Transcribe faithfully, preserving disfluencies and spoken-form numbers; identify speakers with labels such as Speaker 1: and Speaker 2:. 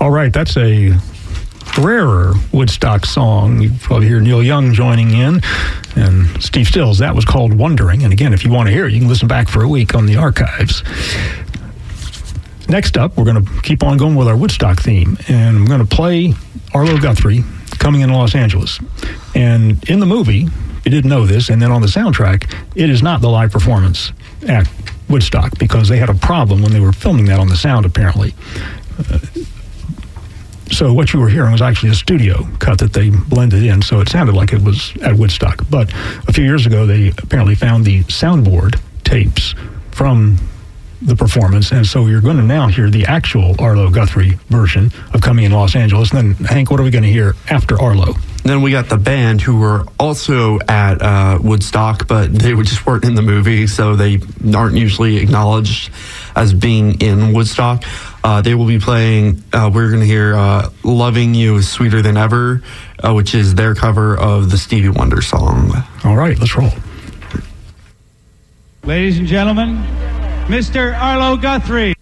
Speaker 1: All right, that's a rarer Woodstock song. You probably hear Neil Young joining in and Steve Stills. That was called Wondering. And again, if you want to hear it, you can listen back for a week on the archives. Next up, we're going to keep on going with our Woodstock theme. And I'm going to play Arlo Guthrie, Coming in Los Angeles. And in the movie, you didn't know this, and then on the soundtrack, it is not the live performance at Woodstock because they had a problem when they were filming that on the sound, apparently. Uh, So what you were hearing was actually a studio cut that they blended in, so it sounded like it was at Woodstock. But a few years ago, they apparently found the soundboard tapes from the performance, and so you're going to now hear the actual Arlo Guthrie version of Coming in Los Angeles. And then, Hank, what are we going to hear after Arlo?
Speaker 2: Then we got the band who were also at uh, Woodstock, but they just weren't in the movie, so they aren't usually acknowledged as being in Woodstock. Uh, they will be playing, uh, we're going to hear uh, Loving You is Sweeter Than Ever, uh, which is their cover of the Stevie Wonder song.
Speaker 1: All right, let's roll.
Speaker 3: Ladies and gentlemen, Mister Arlo Guthrie.